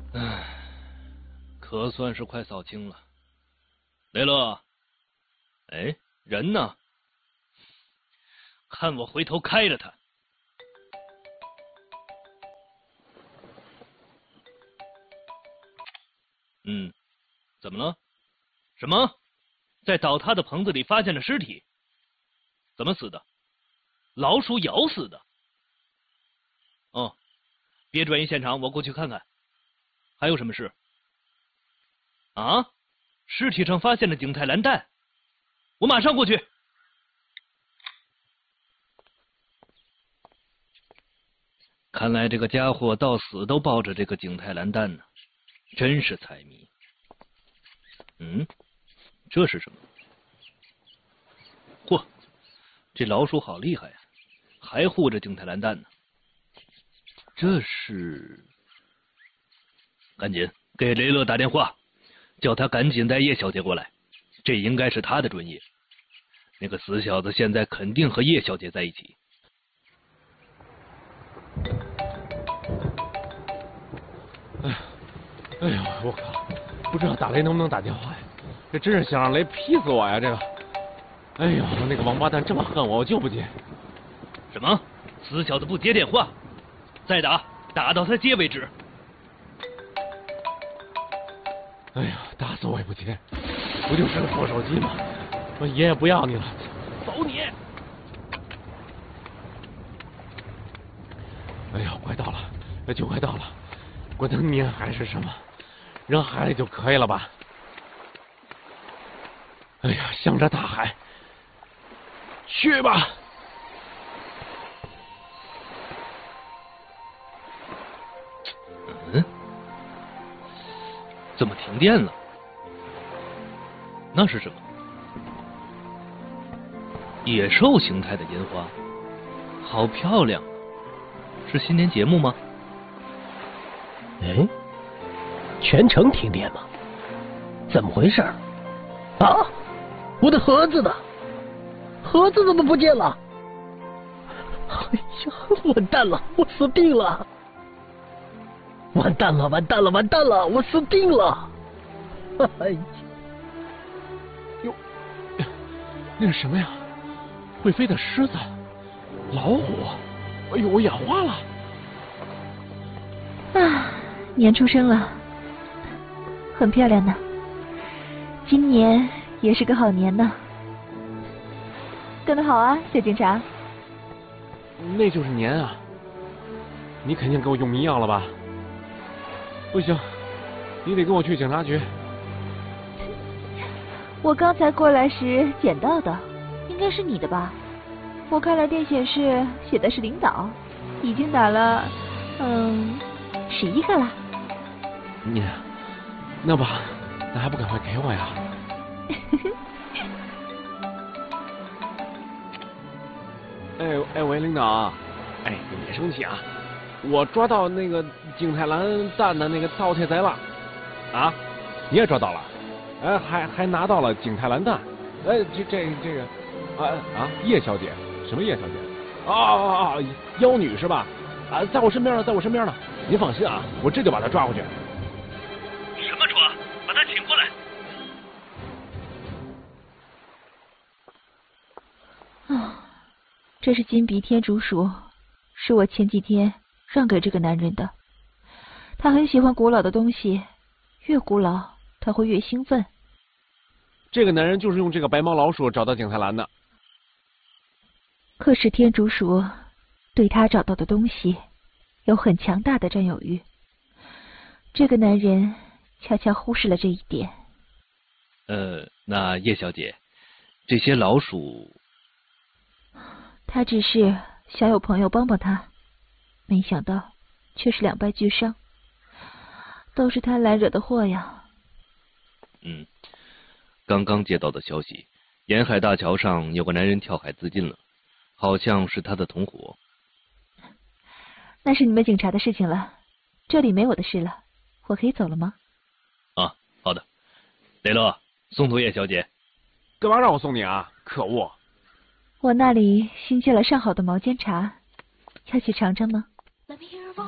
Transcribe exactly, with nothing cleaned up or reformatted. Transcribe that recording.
唉，可算是快扫清了。雷乐，哎，人呢？看我回头开了他！嗯，怎么了？什么？在倒塌的棚子里发现了尸体？怎么死的？老鼠咬死的？哦，别转移现场，我过去看看。还有什么事？啊？尸体上发现了景泰蓝蛋，我马上过去。看来这个家伙到死都抱着这个景泰蓝蛋呢，真是财迷。嗯，这是什么？嚯，这老鼠好厉害呀，还护着景泰蓝蛋呢。这是……赶紧给雷乐打电话，叫他赶紧带叶小姐过来，这应该是他的专业。那个死小子现在肯定和叶小姐在一起。 哎呀，哎呀，我靠！不知道打雷能不能打电话呀？这真是想让雷劈死我呀！这个，哎呦，那个王八蛋这么恨我，我就不接。 什么？死小子不接电话？再打，打到他接为止。 哎呀，打死我也不接，不就是个破手机吗？我爷爷不要你了， 走你！ 哎呀，快到了，就快到了，管他年还是什么，扔海里就可以了吧？哎呀，向着大海，去吧！ 嗯，怎么停电了？那是什么？野兽形态的烟花，好漂亮！是新年节目吗？ 哎，全城停电吗？怎么回事？啊，我的盒子呢？盒子怎么不见了？哎呀，完蛋了，我死定了！完蛋了，完蛋了，完蛋了，我死定了！哎呀， 哟，那是什么呀？会飞的狮子、老虎，哎呦，我眼花了！ 啊，年出生了，很漂亮呢。今年也是个好年呢。干得好啊，小警察！ 那就是年啊！你肯定给我用迷药了吧？不行，你得跟我去警察局。 我刚才过来时捡到的，应该是你的吧？我看来电显示写的是领导，已经打了，嗯，十一个了。 你，那吧，那还不赶快给我呀？哎哎喂，领导，哎，你别生气啊！我抓到那个景泰蓝蛋的那个盗窃贼了，啊，你也抓到了，哎，还还拿到了景泰蓝蛋，哎，这这这个，啊啊，叶小姐，什么叶小姐？啊啊啊，妖女是吧？啊，在我身边呢，在我身边呢，您放心啊，我这就把她抓回去。 什么抓？把他请过来！ 啊，这是金鼻天竺鼠，是我前几天让给这个男人的。他很喜欢古老的东西，越古老他会越兴奋。 这个男人就是用这个白毛老鼠找到景泰蓝的。 可是天竺鼠对他找到的东西有很强大的占有欲，这个男人悄悄忽视了这一点。 呃，那叶小姐，这些老鼠…… 他只是想有朋友帮帮他，没想到却是两败俱伤，都是他来惹的祸呀。 嗯，刚刚接到的消息，沿海大桥上有个男人跳海自尽了，好像是他的同伙。 那是你们警察的事情了，这里没我的事了，我可以走了吗？ 啊，好的。雷乐，送托叶小姐。 干嘛让我送你啊？可恶！ 我那里新接了上好的毛尖茶，要去尝尝吗？ Let me hear